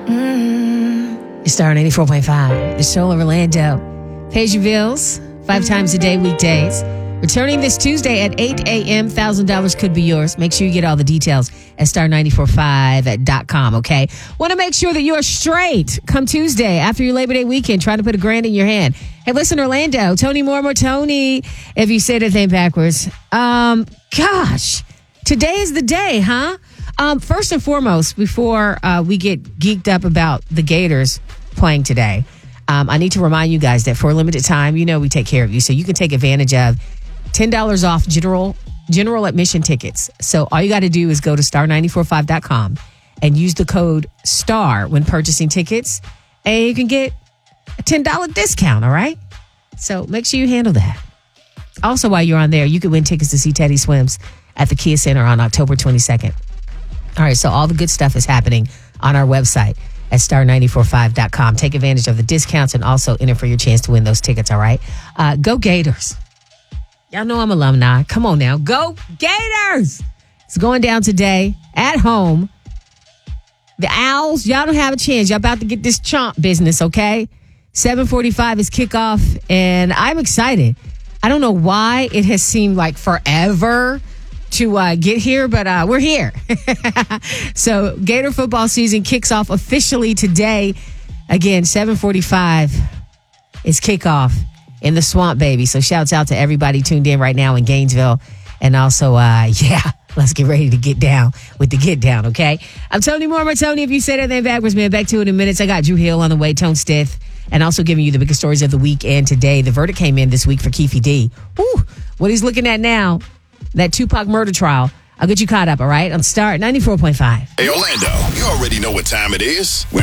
Star 94.5, the show of Orlando. Pays your bills 5 times a day, weekdays. Returning this Tuesday at 8 a.m., $1,000 could be yours. Make sure you get all the details at star945.com, okay? Want to make sure that you're straight come Tuesday after your Labor Day weekend, trying to put $1,000 in your hand. Hey, listen, Orlando, Tony Mormor, Tony, if you say the thing backwards. Gosh, today is the day, huh? First and foremost, before we get geeked up about the Gators playing today, I need to remind you guys that for a limited time, you know we take care of you, so you can take advantage of $10 off general admission tickets. So all you got to do is go to star945.com and use the code STAR when purchasing tickets, and you can get a $10 discount, all right? So make sure you handle that. Also, while you're on there, you can win tickets to see Teddy Swims at the Kia Center on October 22nd. All right, so all the good stuff is happening on our website at star945.com. Take advantage of the discounts and also enter for your chance to win those tickets, all right? Go Gators. Y'all know I'm alumni. Come on now. Go Gators! It's going down today at home. The Owls, y'all don't have a chance. Y'all about to get this chomp business, okay? 7:45 is kickoff, and I'm excited. I don't know why it has seemed like forever to get here, but we're here. So Gator football season kicks off officially today. Again, 7:45 is kickoff in the Swamp, baby. So shouts out to everybody tuned in right now in Gainesville. And also, let's get ready to get down with the get down, okay? I'm Tony Mormor. Tony, if you say that name backwards, man, back to it in minutes. I got Drew Hill on the way, Tone Stith, and also giving you the biggest stories of the week and today. The verdict came in this week for Keefe D. Woo, what he's looking at now, that Tupac murder trial. I'll get you caught up, all right? On Star 94.5. Hey, Orlando, you already know what time it is.